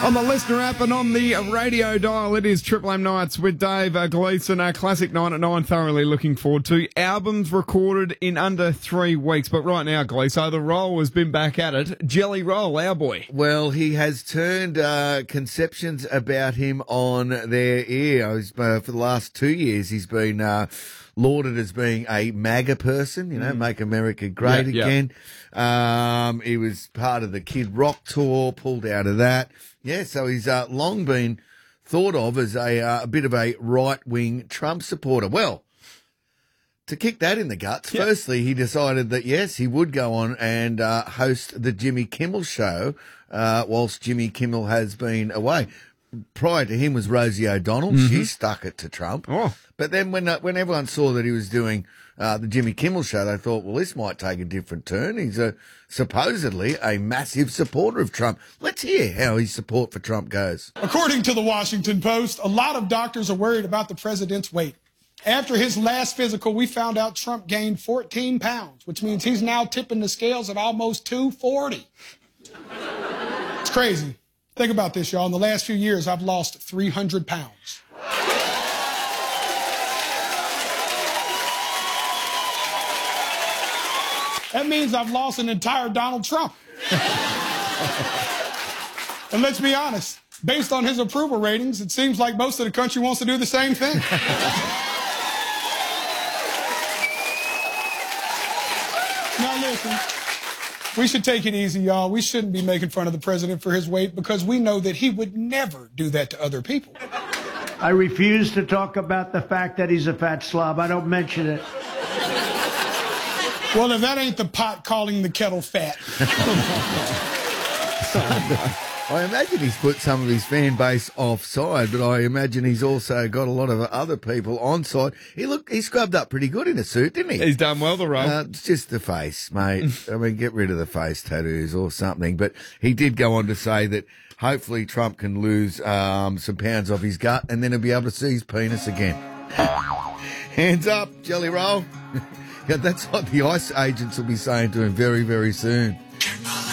On the listener app and on the radio dial, it is Triple M Nights with Dave Gleeson. Our classic 9 at 9, thoroughly looking forward to. Albums recorded in under 3 weeks. But right now, Gleeson, the Roll has been back at it. Jelly Roll, our boy. Well, he has turned conceptions about him on their ear. For the last 2 years, he's been lauded as being a MAGA person, Make America Great Again. He was part of the Kid Rock tour, pulled out of that. Yeah, so he's long been thought of as a bit of a right-wing Trump supporter. Well, to kick that in the guts, firstly, he decided that, yes, he would go on and host the Jimmy Kimmel Show whilst Jimmy Kimmel has been away. Prior to him was Rosie O'Donnell. Mm-hmm. She stuck it to Trump. Oh. But then when everyone saw that he was doing the Jimmy Kimmel Show, they thought, well, this might take a different turn. He's supposedly a massive supporter of Trump. Let's hear how his support for Trump goes. According to the Washington Post, a lot of doctors are worried about the president's weight. After his last physical, we found out Trump gained 14 pounds, which means he's now tipping the scales at almost 240. It's crazy. Think about this, y'all. In the last few years, I've lost 300 pounds. That means I've lost an entire Donald Trump. And let's be honest, based on his approval ratings, it seems like most of the country wants to do the same thing. Now listen, we should take it easy, y'all. We shouldn't be making fun of the president for his weight because we know that he would never do that to other people. I refuse to talk about the fact that he's a fat slob. I don't mention it. Well, if that ain't the pot calling the kettle fat. I imagine he's put some of his fan base offside, but I imagine he's also got a lot of other people onside. He scrubbed up pretty good in a suit, didn't he? He's done well, the Roll. It's just the face, mate. I mean, get rid of the face tattoos or something. But he did go on to say that hopefully Trump can lose some pounds off his gut and then he'll be able to see his penis again. Hands up, Jelly Roll. Yeah, that's what the ICE agents will be saying to him very, very soon.